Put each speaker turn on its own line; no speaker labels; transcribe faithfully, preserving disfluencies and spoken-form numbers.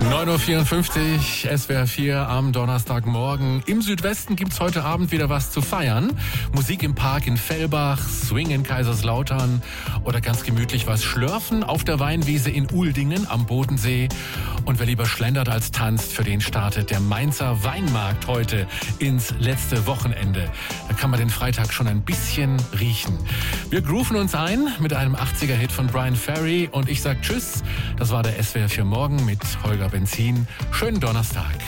neun Uhr vierundfünfzig, S W R vier am Donnerstagmorgen. Im Südwesten gibt's heute Abend wieder was zu feiern. Musik im Park in Fellbach, Swing in Kaiserslautern oder ganz gemütlich was schlürfen auf der Weinwiese in Uldingen am Bodensee. Und wer lieber schlendert als tanzt, für den startet der Mainzer Weinmarkt heute ins letzte Wochenende. Da kann man den Freitag schon ein bisschen riechen. Wir grooven uns ein mit einem achtziger-Hit von Bryan Ferry und ich sag Tschüss. Das war der S W R vier Morgen mit Holger Benzin. Schönen Donnerstag.